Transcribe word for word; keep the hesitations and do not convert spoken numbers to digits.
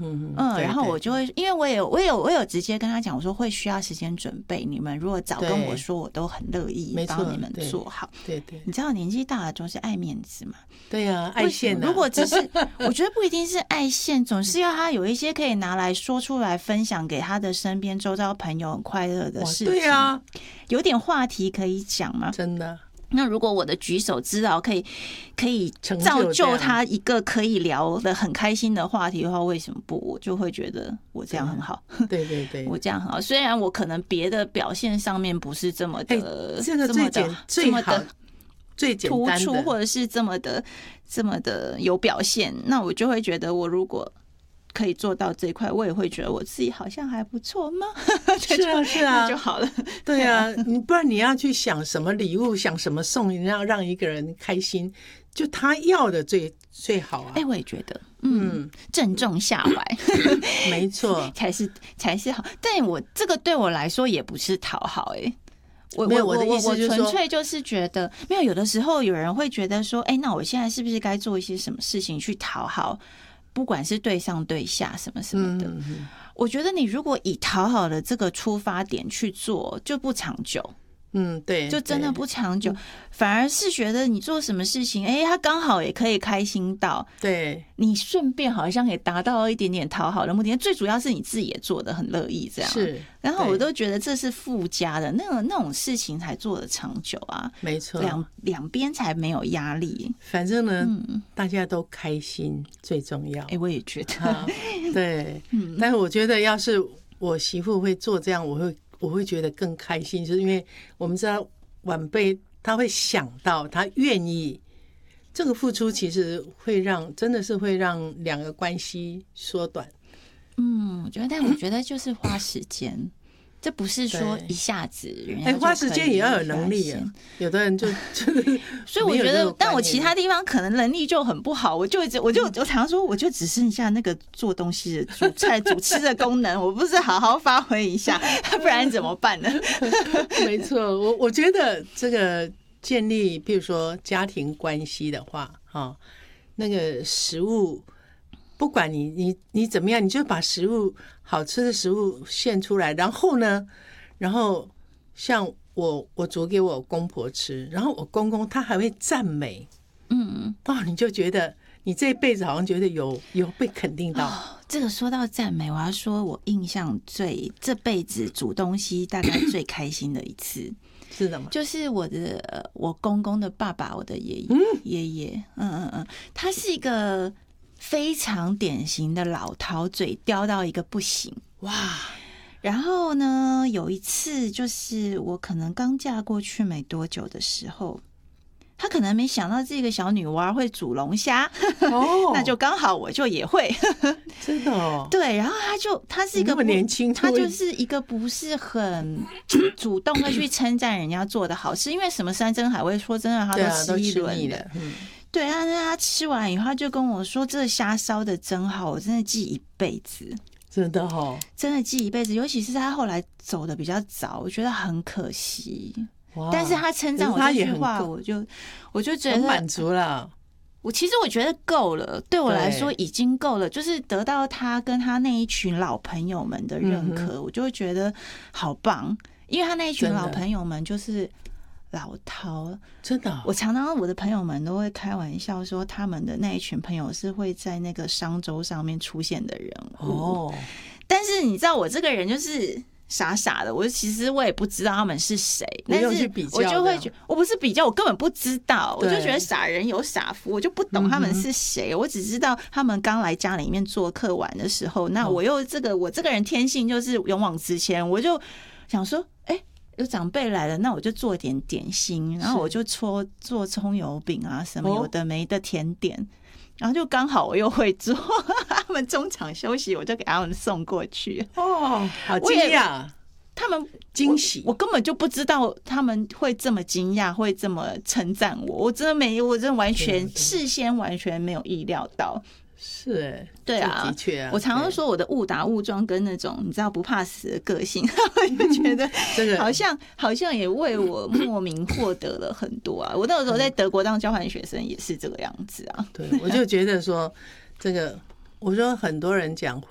嗯嗯， 然后我就会，因为我有我有我有直接跟他讲，我说会需要时间准备，你们如果早跟我说，我都很乐意帮你们做好。 对 对, 对， 你知道年纪大了就是爱面子嘛？ 对呀、啊，爱现、啊。 如果只是，我觉得不一定是爱现，总是要他有一些可以拿来说出来分享给他的身边周遭朋友很快乐的事情。 对啊， 有点话题可以讲吗？ 真的。 那如果我的举手之劳可以可以造就他一个可以聊得很开心的话题的话，为什么不？我就会觉得我这样很好。 对对对， 我这样很好。虽然我可能别的表现上面不是这么的， 欸、这个最简最好最简单的突出，或者是这么的这么的有表现，那我就会觉得我如果可以做到这一块，我也会觉得我自己好像还不错吗？ 是啊，是啊， 那就好了。 对啊，你不然你要去想什么礼物，想什么送，让让一个人开心，就他要的最最好啊。 哎、欸，我也觉得，嗯，正中下怀， 没错， 才是才是好。但我这个对我来说也不是讨好、欸，哎。我没有我的意思就是说， 我纯粹就是觉得，没有有的时候有人会觉得说，哎、欸，那我现在是不是该做一些什么事情去讨好？不管是对上对下什么什么的，嗯嗯，我觉得你如果以讨好的这个出发点去做，就不长久。 嗯，对， 就真的不长久，反而是觉得你做什么事情，哎、欸，他刚好也可以开心到， 对， 你顺便好像也达到了一点点讨好的目的。最主要是你自己也做得很乐意，这样是。 然后我都觉得这是附加的，那种那种事情才做得长久啊。 没错， 两两边才没有压力。 反正呢，嗯、大家都开心最重要。 哎、欸，我也觉得， 啊、对、嗯，但是我觉得要是我媳妇会做这样，我会。我会觉得更开心，就是因为我们知道晚辈他会想到，他愿意这个付出，其实会让真的是会让两个关系缩短。 嗯，我觉得，但我觉得就是花时间。这不是说一下子人家就可以， 哎，花时间也要有能力啊。有的人就就是， 所以我觉得，但我其他地方可能能力就很不好，我就一直我就我常常说，我就只剩下那个做东西的煮菜煮吃的功能，我不是好好发挥一下，不然怎么办呢？ 没错，我我觉得这个建立，比如说家庭关系的话，哈，那个食物。不管你你你怎么样，你就把食物好吃的食物献出来，然后呢，然后像我我煮给我公婆吃，然后我公公他还会赞美，嗯，哇，你就觉得你这辈子好像觉得有有被肯定到。 哦，这个说到赞美，我要说我印象最这辈子煮东西大概最开心的一次。 是的吗？ 就是我的我公公的爸爸，我的爷爷、嗯、爷爷，嗯嗯嗯，他是一个非常典型的老饕嘴，刁到一个不行哇！然后呢，有一次就是我可能刚嫁过去没多久的时候，他可能没想到这个小女娃会煮龙虾，哦，那就刚好我就也会， 真的哦。 对，然后他就他是一个那么年轻， 他就是一个不是很主动会去称赞人家做的好吃，因为什么山珍海味，说真的，他都吃一轮的。嗯，对啊，那他吃完以后，他就跟我说：“这虾烧的真好，我真的记一辈子。” 真的哦， 真的记一辈子。尤其是他后来走的比较早，我觉得很可惜。但是他称赞我这句话，我就我就觉得满足了。 我其实我觉得够了，对我来说已经够了，就是得到他跟他那一群老朋友们的认可，嗯、我就会觉得好棒。因为他那一群老朋友们就是老饕， 真的、哦。 我常常我的朋友们都会开玩笑说，他们的那一群朋友是会在那个商周上面出现的人物。哦，但是你知道我这个人就是傻傻的，我其实我也不知道他们是谁，但是我就会觉得，我不是比较，我根本不知道，我就觉得傻人有傻福，我就不懂他们是谁，嗯、我只知道他们刚来家里面做客玩的时候，那我又这个我这个人天性就是勇往直前，我就想说，哎、欸。有长辈来了，那我就做点点心，然后我就搓做葱油饼啊，什么有的没的甜点，哦、然后就刚好我又会做，他们中场休息，我就给他们送过去。 哦，好惊讶！ 他们惊喜我，我根本就不知道他们会这么惊讶，会这么称赞我，我真的没，我真的完全事先完全没有意料到。 是哎、欸， 对啊， 的确啊。 我常常说我的误打误撞跟那种你知道不怕死的个性，我就觉得好像好像也为我莫名获得了很多啊。我那个时候在德国当交换学生也是这个样子啊。 对，我就觉得说这个，我说很多人讲。